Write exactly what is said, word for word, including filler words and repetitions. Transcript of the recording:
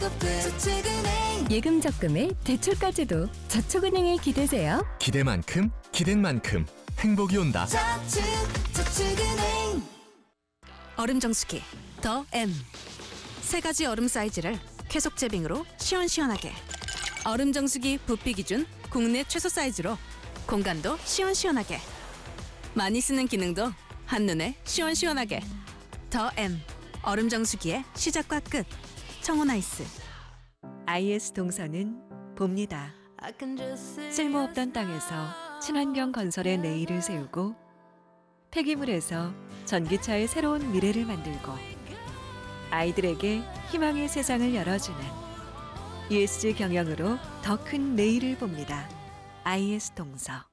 저축은행 예금 적금에 대출까지도 저축은행에 기대세요. 기대만큼 기댄 만큼 행복이 온다. 저축 저축은행 얼음 정수기 더 M 세 가지 얼음 사이즈를 쾌속 제빙으로 시원시원하게 얼음 정수기 부피 기준 국내 최소 사이즈로 공간도 시원시원하게 많이 쓰는 기능도 한눈에 시원시원하게 더 M 얼음 정수기의 시작과 끝 청호나이스 아이에스 동서는 봅니다. 쓸모없던 땅에서 친환경 건설의 내일을 세우고 폐기물에서 전기차의 새로운 미래를 만들고 아이들에게 희망의 세상을 열어주는 이에스지 경영으로 더 큰 내일을 봅니다. 아이에스 동서.